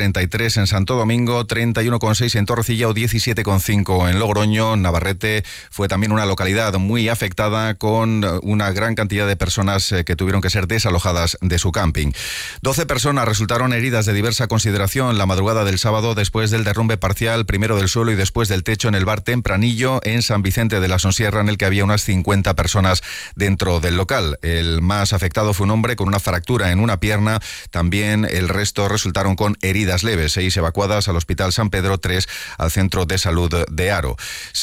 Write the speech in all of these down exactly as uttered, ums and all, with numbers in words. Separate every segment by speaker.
Speaker 1: treinta y tres en Santo Domingo, treinta y uno coma seis en Torrecilla o diecisiete coma cinco en Logroño. Navarrete fue también una localidad muy afectada con una gran cantidad de personas que tuvieron que ser desalojadas de su camping. doce personas resultaron heridas de diversa consideración la madrugada del sábado después del derrumbe parcial, primero del suelo y después del techo en el bar Tempranillo en San Vicente de la Sonsierra, en el que había unas cincuenta personas dentro del local. El más afectado fue un hombre con una fractura en una pierna. También el resto resultaron con heridas leves, seis evacuadas al Hospital San Pedro, tres al Centro de Salud de Haro.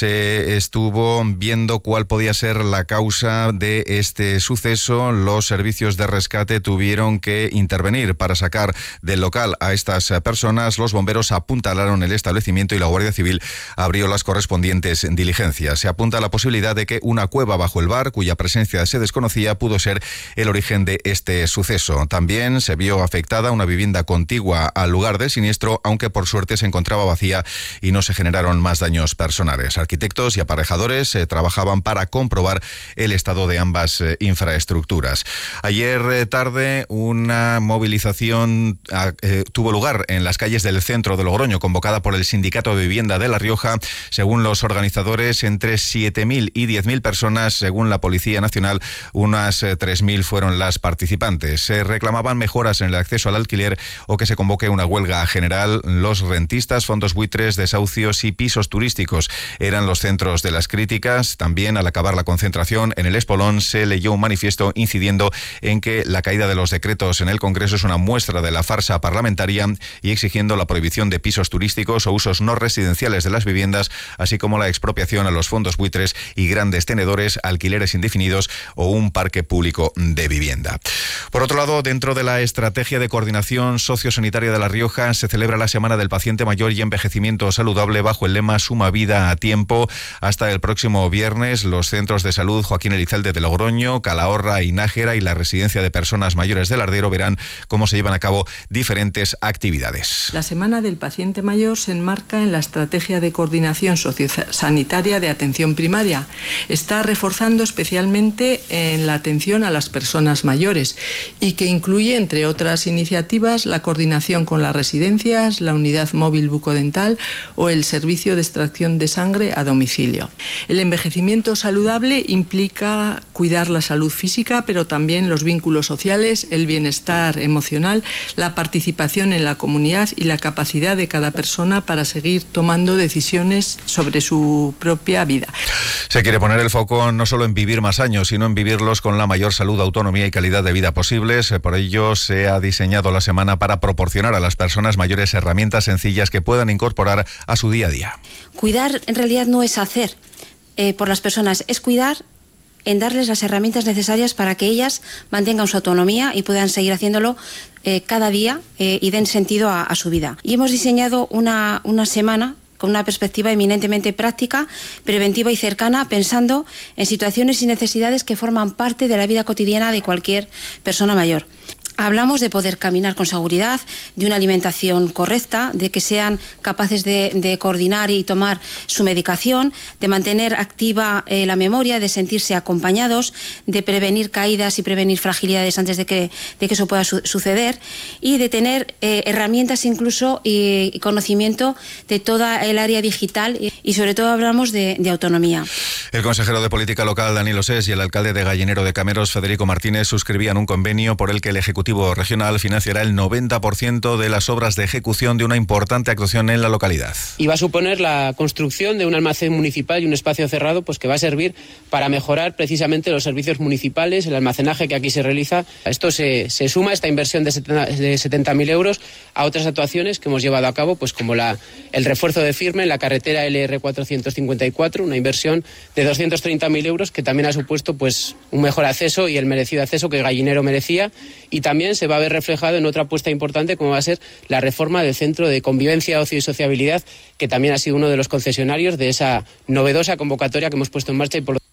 Speaker 1: Se estuvo viendo cuál podía ser la causa de este suceso. Los servicios de rescate tuvieron que intervenir para sacar del local a estas personas. Los bomberos apuntalaron el establecimiento y la Guardia Civil abrió las correspondientes diligencias. Se apunta a la posibilidad de que una cueva bajo el bar, cuya presencia se desconocía, pudo ser el origen de este suceso. También se vio afectada una vivienda contigua al lugar del siniestro, aunque por suerte se encontraba vacía y no se generaron más daños personales. Arquitectos y aparejadores eh, trabajaban para comprobar el estado de ambas eh, infraestructuras. Ayer eh, tarde una movilización eh, tuvo lugar en las calles del centro de Logroño, convocada por el Sindicato de Vivienda de La Rioja. Según los organizadores, entre siete mil y diez mil personas, según la Policía Nacional, unas eh, tres mil fueron las participantes. Se reclamaban mejoras en el acceso al alquiler o que se convoque una huelga general. Los rentistas, fondos buitres, desahucios y pisos turísticos eran los centros de las críticas. También, al acabar la concentración en el Espolón, se leyó un manifiesto incidiendo en que la caída de los decretos en el Congreso es una muestra de la farsa parlamentaria y exigiendo la prohibición de pisos turísticos o usos no residenciales de las viviendas, así como la expropiación a los fondos buitres y grandes tenedores, alquileres indefinidos o un parque público de vivienda. Por otro lado, dentro de la estrategia de coordinación sociosanitaria de La Rioja, se celebra la Semana del Paciente Mayor y Envejecimiento Saludable bajo el lema Suma Vida a Tiempo. Hasta el próximo viernes, los centros de salud Joaquín Elizalde de Logroño, Calahorra y Nájera y la Residencia de Personas Mayores del Ardero verán cómo se llevan a cabo diferentes actividades.
Speaker 2: La Semana del Paciente Mayor se enmarca en la estrategia de coordinación sociosanitaria de atención primaria. Está reforzando especialmente en la atención a las personas mayores y que incluye, entre otras iniciativas, la coordinación con las residencias, la unidad móvil bucodental o el servicio de extracción de sangre a domicilio. El envejecimiento saludable implica cuidar la salud física, pero también los vínculos sociales, el bienestar emocional, la participación en la comunidad y la capacidad de cada persona para seguir tomando decisiones sobre su propia vida.
Speaker 1: Se quiere poner el foco no solo en vivir más años, sino en vivirlos con la mayor salud, autonomía y calidad de vida posibles. Por ello se ha diseñado la semana para proporcionar a las personas mayores herramientas sencillas que puedan incorporar a su día a día.
Speaker 3: Cuidar en realidad no es hacer eh, por las personas, es cuidar en darles las herramientas necesarias para que ellas mantengan su autonomía y puedan seguir haciéndolo eh, cada día eh, y den sentido a, a su vida. Y hemos diseñado una, una semana con una perspectiva eminentemente práctica, preventiva y cercana, pensando en situaciones y necesidades que forman parte de la vida cotidiana de cualquier persona mayor. Hablamos de poder caminar con seguridad, de una alimentación correcta, de que sean capaces de, de coordinar y tomar su medicación, de mantener activa eh, la memoria, de sentirse acompañados, de prevenir caídas y prevenir fragilidades antes de que, de que eso pueda su suceder y de tener eh, herramientas incluso y, y conocimiento de toda el área digital y, y sobre todo hablamos de, de autonomía.
Speaker 1: El consejero de Política Local, Danilo Sés, y el alcalde de Gallinero de Cameros, Federico Martínez, suscribían un convenio por el que el Ejecutivo Regional financiará el noventa por ciento de las obras de ejecución de una importante actuación en la localidad.
Speaker 4: Y va a suponer la construcción de un almacén municipal y un espacio cerrado pues que va a servir para mejorar precisamente los servicios municipales, el almacenaje que aquí se realiza. Esto se, se suma a esta inversión de setenta mil euros a otras actuaciones que hemos llevado a cabo, pues como la, el refuerzo de firme en la carretera L R cuatrocientos cincuenta y cuatro, una inversión de doscientos treinta mil euros que también ha supuesto pues un mejor acceso y el merecido acceso que Gallinero merecía, y también se va a ver reflejado en otra apuesta importante como va a ser la reforma del Centro de Convivencia, Ocio y Sociabilidad, que también ha sido uno de los concesionarios de esa novedosa convocatoria que hemos puesto en marcha y por lo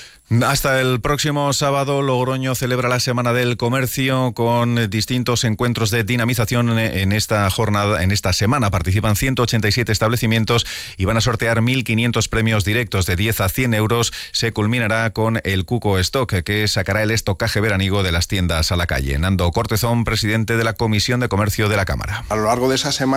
Speaker 1: Hasta el próximo sábado, Logroño celebra la Semana del Comercio con distintos encuentros de dinamización en esta jornada, en esta semana. Participan ciento ochenta y siete establecimientos y van a sortear mil quinientos premios directos de diez a cien euros. Se culminará con el Cuco Stock, que sacará el estocaje veraniego de las tiendas a la calle. Nando Cortezón, presidente de la Comisión de Comercio de la Cámara.
Speaker 5: A lo largo de esa semana